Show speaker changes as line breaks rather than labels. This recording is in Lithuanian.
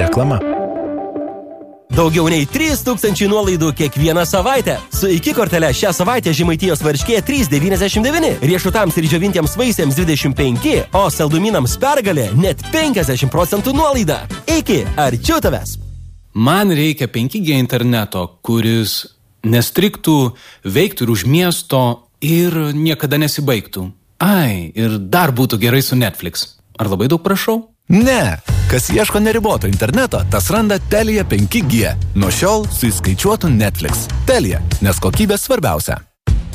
Reklama.
Daugiau nei 3000 nuolaidų kiekvieną savaitę. Su iki kortele šią savaitę Žemaitijos varškė 3,99, riešutams ir džiovintiems vaisiams 25, o saldumynams Pergalė net 50% nuolaida. Iki, arčiau tavęs.
Man reikia 5G interneto, kuris nestriktų, veiktų ir už miesto ir niekada nesibaigtų. Ai, ir dar būtų gerai su Netflix. Ar labai daug prašau?
Ne, kas ieško neriboto interneto, tas randa Telia 5G. Nuo šiol su įskaičiuotu Netflix. Telia, nes kokybė svarbiausia.